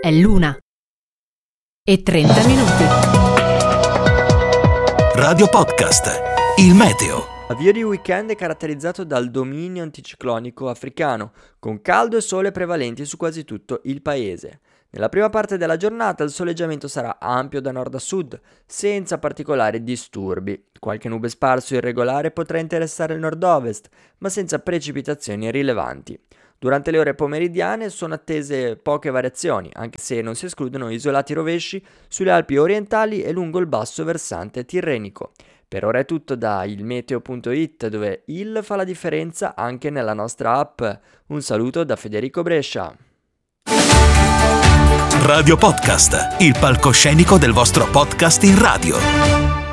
È l'1:30. Radio Podcast, il meteo. L'avvio di weekend è caratterizzato dal dominio anticiclonico africano, con caldo e sole prevalenti su quasi tutto il paese. Nella prima parte della giornata il soleggiamento sarà ampio da nord a sud, senza particolari disturbi. Qualche nube sparso irregolare potrà interessare il nord-ovest, ma senza precipitazioni rilevanti. Durante le ore pomeridiane sono attese poche variazioni, anche se non si escludono isolati rovesci sulle Alpi orientali e lungo il basso versante tirrenico. Per ora è tutto da ilmeteo.it, dove il fa la differenza anche nella nostra app. Un saluto da Federico Brescia. Radio Podcast, il palcoscenico del vostro podcast in radio.